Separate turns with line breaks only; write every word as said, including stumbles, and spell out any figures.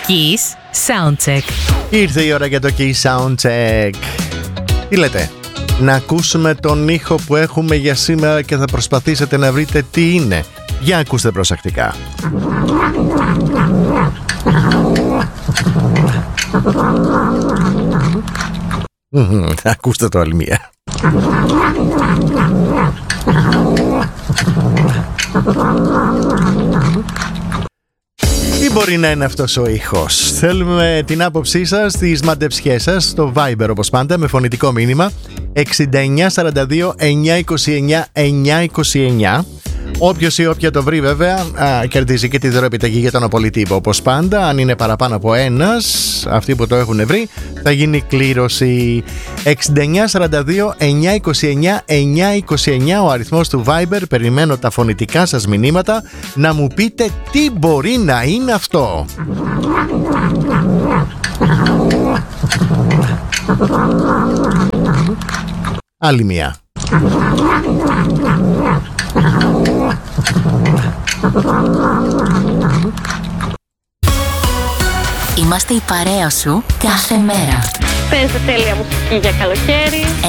Kiss Soundcheck.
Ήρθε η ώρα για το Kiss Soundcheck. Τι λέτε, να ακούσουμε τον ήχο που έχουμε για σήμερα και θα προσπαθήσετε να βρείτε τι είναι? Για ακούστε προσεκτικά. Ακούστε το άλλη μία. Τι μπορεί να είναι αυτός ο ήχος? Θέλουμε την άποψή σας, τις μαντεψιές σας στο Viber όπως πάντα με φωνητικό μήνυμα έξι εννιά σαράντα δύο εννιακόσια είκοσι εννιά εννιακόσια είκοσι εννιά. Όποιος ή όποια το βρει βέβαια α, κερδίζει και τη δωρεοπιταγή για τον απολυτήπο. Όπως πάντα, αν είναι παραπάνω από ένας, αυτοί που το έχουν βρει, θα γίνει κλήρωση. έξι εννιά σαράντα δύο εννιακόσια είκοσι εννιά εννιακόσια είκοσι εννιά ο αριθμός του Viber. Περιμένω τα φωνητικά σας μηνύματα να μου πείτε τι μπορεί να είναι αυτό. Άλλη μία.
Είμαστε η παρέα σου κάθε μέρα.
Παίζετε τέλεια μουσική για καλοκαίρι.